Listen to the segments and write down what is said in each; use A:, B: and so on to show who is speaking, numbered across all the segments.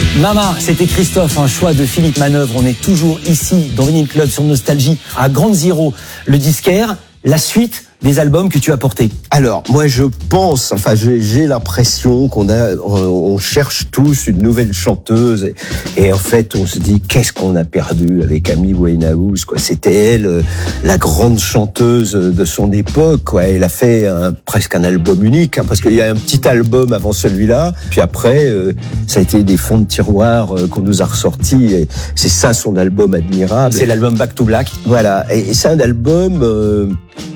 A: Mama, c'était Christophe, un choix de Philippe Manœuvre. On est toujours ici, dans Vinyl Club, sur Nostalgie, à Ground Zero, le disquaire. La suite des albums que tu as portés.
B: Alors, moi, je pense, enfin, j'ai l'impression on cherche tous une nouvelle chanteuse, et en fait, on se dit, qu'est-ce qu'on a perdu avec Amy Winehouse, quoi. C'était elle, la grande chanteuse de son époque, quoi. Elle a fait presque un album unique, hein, parce qu'il y a un petit album avant celui-là, puis après, ça a été des fonds de tiroir qu'on nous a ressortis, et c'est ça son album admirable.
A: C'est l'album Back to Black.
B: Voilà, et c'est un album...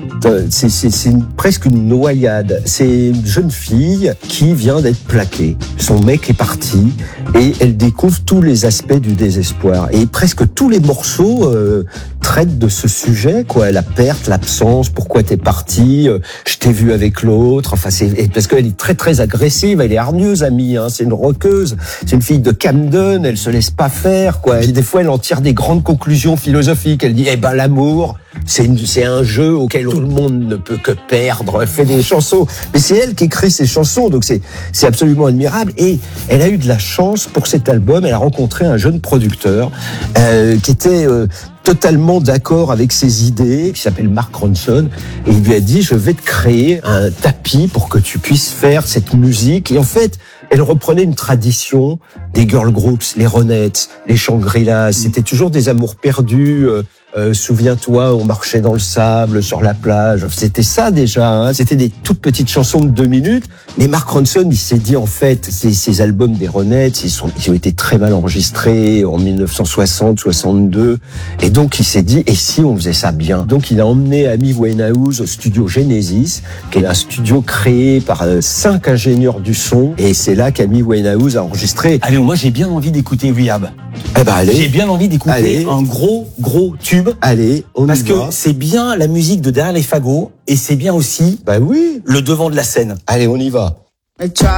B: C'est presque une noyade. C'est une jeune fille qui vient d'être plaquée. Son mec est parti et elle découvre tous les aspects du désespoir. Et presque tous les morceaux traitent de ce sujet, quoi. La perte, l'absence, pourquoi t'es parti, je t'ai vu avec l'autre. Enfin, parce qu'elle est très très agressive, elle est hargneuse, Amy. Hein, c'est une rockeuse, c'est une fille de Camden. Elle se laisse pas faire, quoi. Et des fois, elle en tire des grandes conclusions philosophiques. Elle dit, l'amour, c'est un jeu auquel tout le monde ne peut que perdre. Elle fait des chansons, mais c'est elle qui écrit ces chansons, donc c'est absolument admirable. Et elle a eu de la chance pour cet album. Elle a rencontré un jeune producteur qui était totalement d'accord avec ses idées, qui s'appelle Mark Ronson, et il lui a dit, je vais te créer un tapis pour que tu puisses faire cette musique. Et en fait, elle reprenait une tradition des girl groups, les Ronettes, les Shangri-La. C'était toujours des amours perdus. Souviens-toi, on marchait dans le sable, sur la plage. C'était ça déjà, hein. C'était des toutes petites chansons de 2 minutes. Mais Mark Ronson, il s'est dit, en fait, ces albums des Ronettes, ils ont été très mal enregistrés en 1960, 62. Et donc, il s'est dit, et si on faisait ça bien? Donc, il a emmené Amy Winehouse au studio Genesis, qui est un studio créé par 5 ingénieurs du son. Et c'est là qu'Amy Winehouse a enregistré.
A: Allez, moi, j'ai bien envie d'écouter Rehab.
B: Allez.
A: J'ai bien envie d'écouter un gros tube.
B: Allez,
A: parce que c'est bien la musique de Derrière les fagots et c'est bien aussi
B: oui,
A: le devant de la scène.
B: Allez, on y va.